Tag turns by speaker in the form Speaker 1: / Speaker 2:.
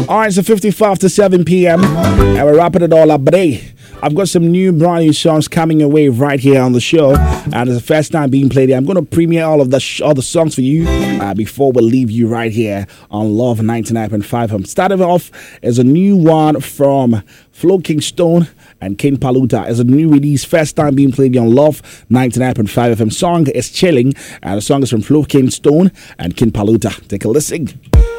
Speaker 1: All right, so 55 to 7 p.m. and we're wrapping it all up. But hey, I've got some brand new songs coming your way right here on the show, and it's the first time being played here. I'm going to premiere all the songs for you before we leave you right here on Love 99.5. I'm starting off as a new one from Flo Kingston and King Paluta. As a new release, first time being played on Love 99.5 FM. Song is Chilling, and the song is from Flo Kingston and King Paluta. Take a listen.